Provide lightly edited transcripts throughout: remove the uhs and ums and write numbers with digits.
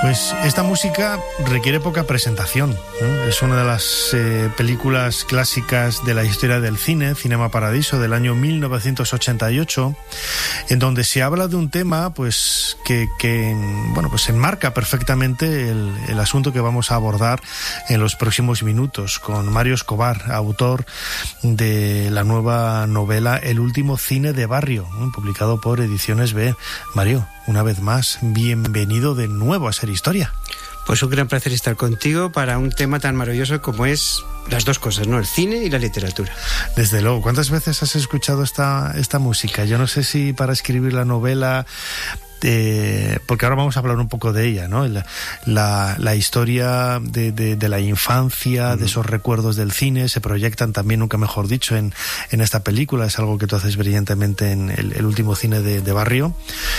Pues esta música requiere poca presentación, ¿eh? Es una de las películas clásicas de la historia del cine, Cinema Paradiso, del año 1988, en donde se habla de un tema pues que pues enmarca perfectamente el asunto que vamos a abordar en los próximos minutos, con Mario Escobar, autor de la nueva novela El último cine de barrio, publicado por Ediciones B. Mario, una vez más, bienvenido de nuevo a Ser Historia. Pues un gran placer estar contigo para un tema tan maravilloso como es las dos cosas, ¿no? El cine y la literatura. Desde luego. ¿Cuántas veces has escuchado esta música? Yo no sé si para escribir la novela... porque ahora vamos a hablar un poco de ella, ¿no? La historia de la infancia, de esos recuerdos del cine, se proyectan también, nunca mejor dicho, en esta película. Es algo que tú haces brillantemente en el último cine de barrio.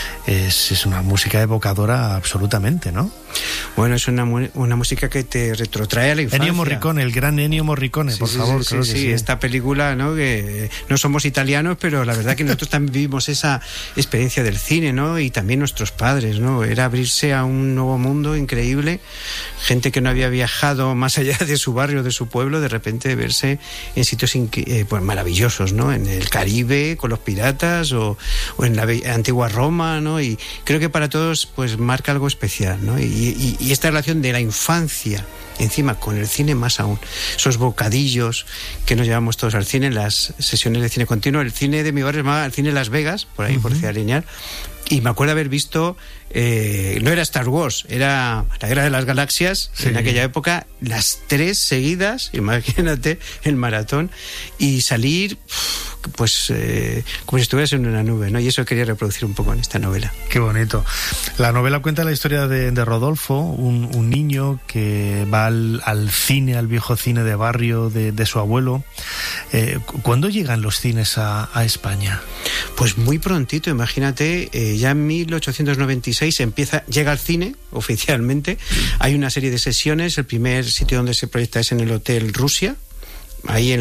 Es una música evocadora absolutamente, ¿no? Bueno, es una música que te retrotrae a la infancia. Ennio Morricone, el gran Ennio Morricone, sí, por favor. Sí, esta película, ¿no? Que no somos italianos, pero la verdad que nosotros también vivimos esa experiencia del cine, ¿no? Y también nuestros padres, ¿no? Era abrirse a un nuevo mundo increíble, gente que no había viajado más allá de su barrio, de su pueblo, de repente verse en sitios pues maravillosos, ¿no? En el Caribe, con los piratas, o en la antigua Roma, ¿no? Y creo que para todos pues marca algo especial, ¿no? Y esta relación de la infancia, encima con el cine más aún, esos bocadillos que nos llevamos todos al cine, en las sesiones de cine continuo. El cine de mi barrio se llamaba el cine Las Vegas, por ahí, por Ciudad Lineal, y me acuerdo haber visto, no era Star Wars, era la Guerra de las Galaxias, sí. En aquella época, las 3 seguidas, imagínate, el maratón, y salir pues como si estuvieras en una nube, ¿no? Y eso quería reproducir un poco en esta novela. Qué bonito. La novela cuenta la historia de Rodolfo, un niño que va al cine, al viejo cine de barrio de su abuelo. ¿Cuándo llegan los cines a España? Pues muy prontito, imagínate, ya en 1896 llega al cine oficialmente. Hay una serie de sesiones. El primer sitio donde se proyecta es en el Hotel Rusia, ahí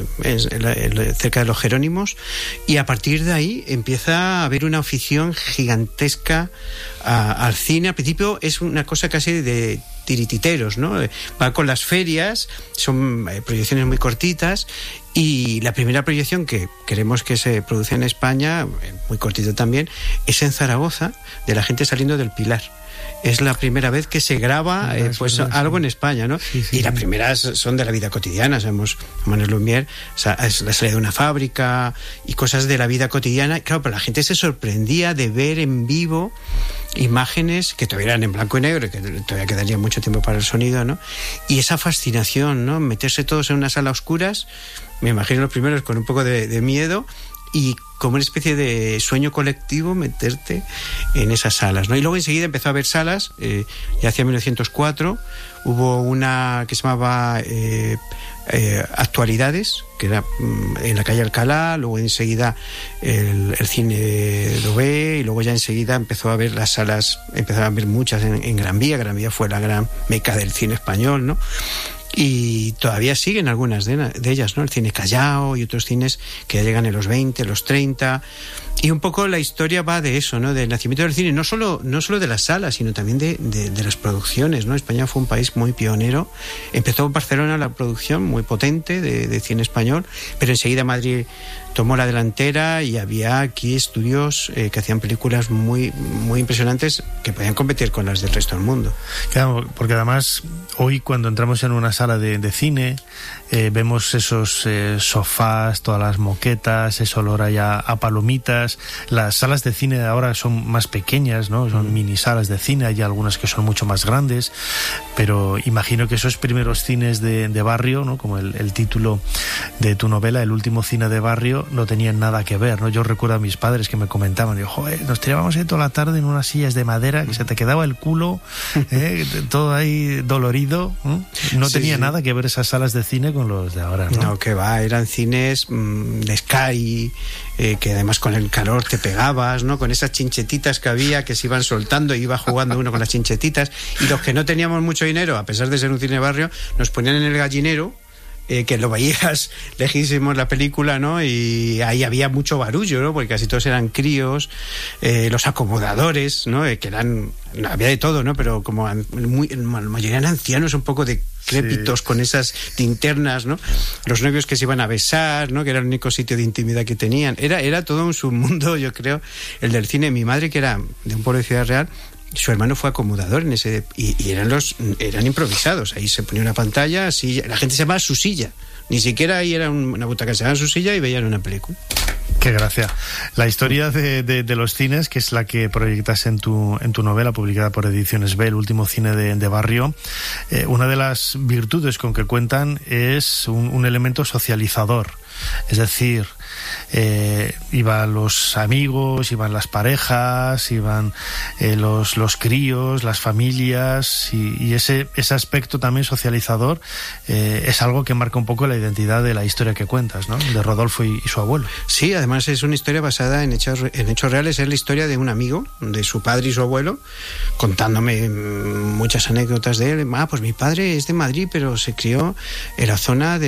cerca de los Jerónimos, y a partir de ahí empieza a haber una afición gigantesca al cine. Al principio es una cosa casi de tirititeros, ¿no? Va con las ferias, son proyecciones muy cortitas, y la primera proyección que queremos que se produce en España, muy cortito también, es en Zaragoza, de la gente saliendo del Pilar. Es la primera vez que se graba algo en España, ¿no? Sí, y las primeras son de la vida cotidiana. Sabemos, Manuel Lumière, es la salida de una fábrica y cosas de la vida cotidiana. Claro, pero la gente se sorprendía de ver en vivo imágenes que todavía eran en blanco y negro, que todavía quedaría mucho tiempo para el sonido, ¿no? Y esa fascinación, ¿no? Meterse todos en una sala a oscuras, me imagino los primeros con un poco de miedo, y como una especie de sueño colectivo meterte en esas salas, ¿no? Y luego enseguida empezó a haber salas, ya hacia 1904 hubo una que se llamaba Actualidades, que era en la calle Alcalá. Luego enseguida el cine Lobé, y luego ya enseguida empezó a haber las salas, empezaron a haber muchas en Gran Vía. Gran Vía fue la gran meca del cine español, ¿no? Y todavía siguen algunas de ellas, ¿no? El cine Callao y otros cines que ya llegan en los 20, los 30. Y un poco la historia va de eso, ¿no? Del nacimiento del cine, no solo de las salas, sino también de las producciones, ¿no? España fue un país muy pionero. Empezó en Barcelona la producción muy potente de cine español, pero enseguida Madrid tomó la delantera, y había aquí estudios que hacían películas muy, muy impresionantes que podían competir con las del resto del mundo. Claro, porque además hoy cuando entramos en una sala de cine vemos esos sofás, todas las moquetas, ese olor allá a palomitas. Las salas de cine de ahora son más pequeñas, ¿no? Son mini salas de cine, hay algunas que son mucho más grandes, pero imagino que esos primeros cines de barrio, ¿no? Como el título de tu novela, El último cine de barrio, no tenían nada que ver, ¿no? Yo recuerdo a mis padres que me comentaban, digo, joder, nos tirábamos ahí toda la tarde en unas sillas de madera que se te quedaba el culo, todo ahí dolorido, no tenía nada que ver esas salas de cine con los de ahora, ¿no? No, que va, eran cines de Sky, que además con el calor te pegabas, ¿no? Con esas chinchetitas que había, que se iban soltando y iba jugando uno con las chinchetitas. Y los que no teníamos mucho dinero, a pesar de ser un cine de barrio, nos ponían en el gallinero que lo veías lejísimos la película, ¿no? Y ahí había mucho barullo, ¿no? Porque casi todos eran críos, los acomodadores, ¿no? Que eran, había de todo, ¿no? Pero como la mayoría eran ancianos, un poco decrépitos, sí, con esas linternas, ¿no? Los novios que se iban a besar, ¿no? Que era el único sitio de intimidad que tenían. Era todo un submundo, yo creo, el del cine. Mi madre, que era de un pueblo de Ciudad Real, su hermano fue acomodador en ese, y eran improvisados. Ahí se ponía una pantalla, así, la gente se llamaba su silla. Ni siquiera ahí era una butaca, se llamaban su silla y veían una película. Qué gracia. La historia de los cines, que es la que proyectas en tu novela, publicada por Ediciones B, El último cine de barrio, una de las virtudes con que cuentan es un elemento socializador. Es decir, iban los amigos, iban las parejas, iban los críos, las familias, y ese aspecto también socializador es algo que marca un poco la identidad de la historia que cuentas, ¿no? De Rodolfo y su abuelo. Sí, además es una historia basada en hechos reales. Es la historia de un amigo, de su padre y su abuelo, contándome muchas anécdotas de él. Pues mi padre es de Madrid, pero se crió en la zona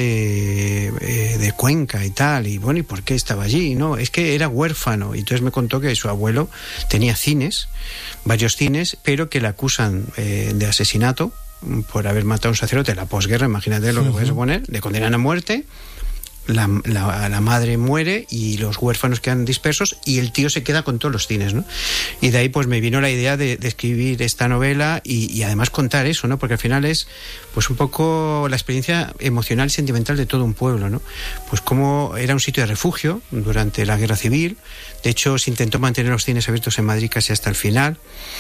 de Cuenca y tal, y bueno, ¿y por qué estaba allí? No, es que era huérfano, y entonces me contó que su abuelo tenía cines, varios cines, pero que le acusan de asesinato por haber matado a un sacerdote en la posguerra. Imagínate lo que puedes suponer. Le condenan a muerte, la madre muere y los huérfanos quedan dispersos, y el tío se queda con todos los cines, ¿no? Y de ahí pues me vino la idea de escribir esta novela y además contar eso, ¿no? Porque al final es pues un poco la experiencia emocional y sentimental de todo un pueblo, ¿no? Pues como era un sitio de refugio durante la Guerra Civil. De hecho, se intentó mantener los cines abiertos en Madrid casi hasta el final.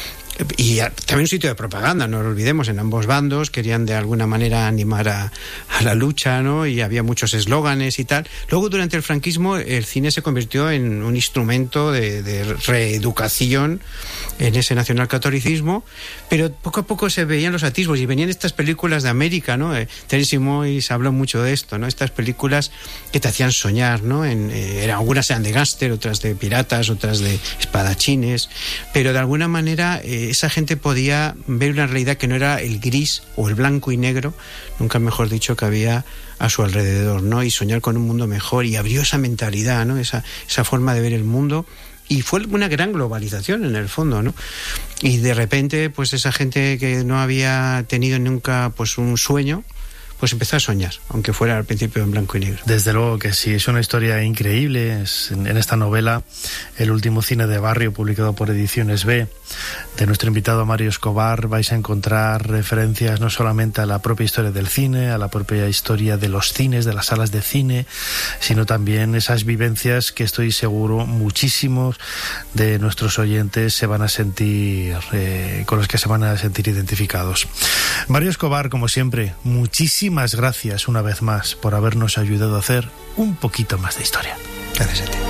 Y también un sitio de propaganda, no lo olvidemos, en ambos bandos querían de alguna manera animar a la lucha, ¿no? Y había muchos eslóganes y tal. Luego, durante el franquismo, el cine se convirtió en un instrumento de reeducación en ese nacionalcatolicismo, pero poco a poco se veían los atisbos y venían estas películas de América, ¿no? Terry Moyes habló mucho de esto, ¿no? Estas películas que te hacían soñar, ¿no? Algunas eran de gángster, otras de piratas, otras de espadachines, pero de alguna manera esa gente podía ver una realidad que no era el gris o el blanco y negro, nunca mejor dicho, que había a su alrededor, ¿no? Y soñar con un mundo mejor, y abrió esa mentalidad, ¿no? Esa forma de ver el mundo. Y fue una gran globalización en el fondo, ¿no? Y de repente, pues esa gente que no había tenido nunca pues un sueño, pues empezó a soñar, aunque fuera al principio en blanco y negro. Desde luego que sí, es una historia increíble. En esta novela, El último cine de barrio, publicado por Ediciones B, de nuestro invitado Mario Escobar, vais a encontrar referencias no solamente a la propia historia del cine, a la propia historia de los cines, de las salas de cine, sino también esas vivencias que estoy seguro muchísimos de nuestros oyentes se van a sentir, con los que se van a sentir identificados. Mario Escobar, como siempre, muchísimas gracias una vez más por habernos ayudado a hacer un poquito más de historia. Gracias a ti.